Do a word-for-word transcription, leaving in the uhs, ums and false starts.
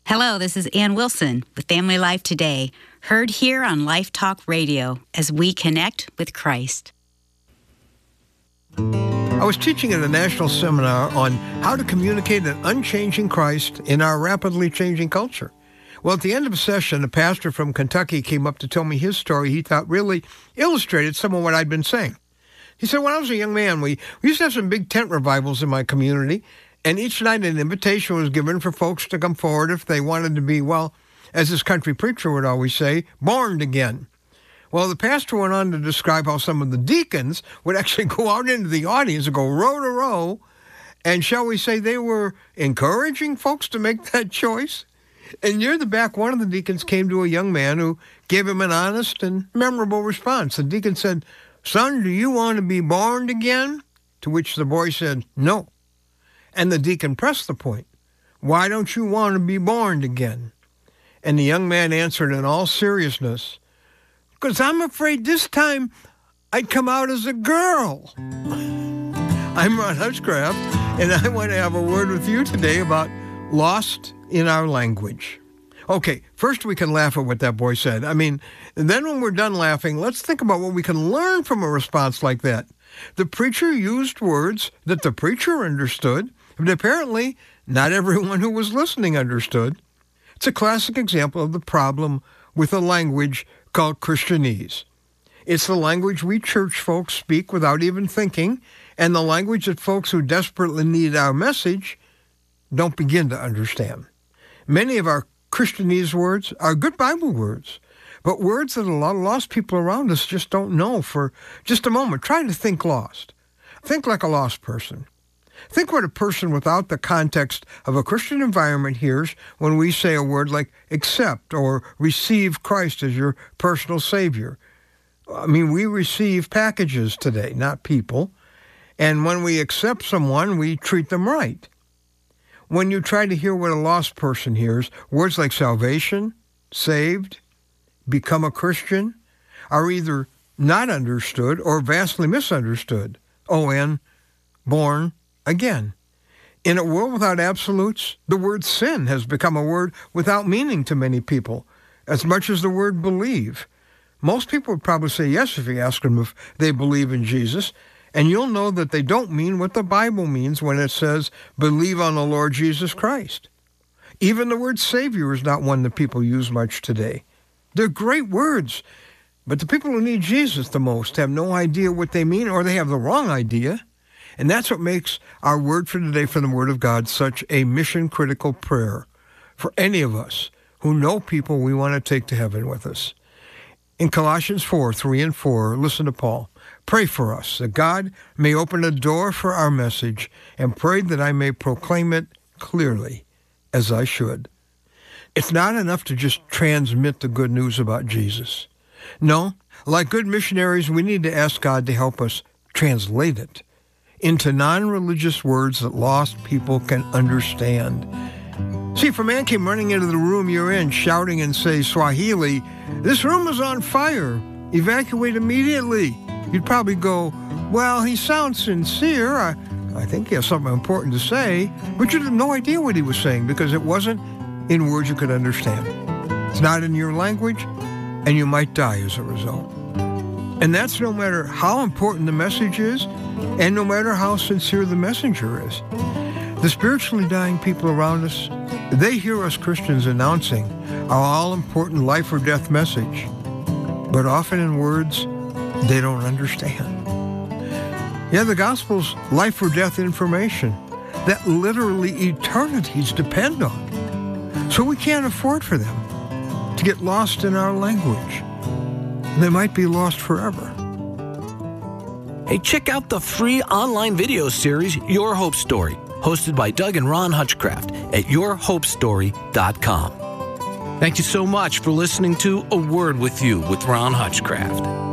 Hello, this is Ann Wilson with Family Life Today, heard here on Life Talk Radio as we connect with Christ. I was teaching at a national seminar on how to communicate an unchanging Christ in our rapidly changing culture. Well, at the end of a session, a pastor from Kentucky came up to tell me his story he thought really illustrated some of what I'd been saying. He said, when I was a young man, we, we used to have some big tent revivals in my community, and each night an invitation was given for folks to come forward if they wanted to be, well, as this country preacher would always say, born again. Well, the pastor went on to describe how some of the deacons would actually go out into the audience and go row to row, and shall we say they were encouraging folks to make that choice? And near the back, one of the deacons came to a young man who gave him an honest and memorable response. The deacon said, "Son, do you want to be born again?" To which the boy said, "No." And the deacon pressed the point. "Why don't you want to be born again?" And the young man answered in all seriousness, "Because I'm afraid this time I'd come out as a girl." I'm Ron Hutchcraft, and I want to have a word with you today about lost in our language. Okay, first we can laugh at what that boy said. I mean, then when we're done laughing, let's think about what we can learn from a response like that. The preacher used words that the preacher understood, but apparently not everyone who was listening understood. It's a classic example of the problem with a language called Christianese. It's the language we church folks speak without even thinking, and the language that folks who desperately need our message don't begin to understand. Many of our Christianese words are good Bible words, but words that a lot of lost people around us just don't know. For just a moment, try to think lost. Think like a lost person. Think what a person without the context of a Christian environment hears when we say a word like accept or receive Christ as your personal Savior. I mean, we receive packages today, not people. And when we accept someone, we treat them right. When you try to hear what a lost person hears, words like salvation, saved, become a Christian, are either not understood or vastly misunderstood. O N, born again. In a world without absolutes, the word sin has become a word without meaning to many people, as much as the word believe. Most people would probably say yes if you ask them if they believe in Jesus, and you'll know that they don't mean what the Bible means when it says, believe on the Lord Jesus Christ. Even the word Savior is not one that people use much today. They're great words, but the people who need Jesus the most have no idea what they mean, or they have the wrong idea. And that's what makes our word for today from the Word of God such a mission-critical prayer for any of us who know people we want to take to heaven with us. In Colossians four, three and four, listen to Paul. Pray for us, that God may open a door for our message, and pray that I may proclaim it clearly, as I should. It's not enough to just transmit the good news about Jesus. No, like good missionaries, we need to ask God to help us translate it into non-religious words that lost people can understand. See, if a man came running into the room you're in, shouting in, say, Swahili, "This room is on fire, evacuate immediately," you'd probably go, "Well, he sounds sincere. I, I think he has something important to say," but you'd have no idea what he was saying because it wasn't in words you could understand. It's not in your language, and you might die as a result. And that's no matter how important the message is, and no matter how sincere the messenger is. The spiritually dying people around us, they hear us Christians announcing our all-important life or death message, but often in words they don't understand. Yeah, the gospel's life or death information that literally eternities depend on. So we can't afford for them to get lost in our language. They might be lost forever. Hey, check out the free online video series, Your Hope Story, hosted by Doug and Ron Hutchcraft at your hope story dot com. Thank you so much for listening to A Word with You with Ron Hutchcraft.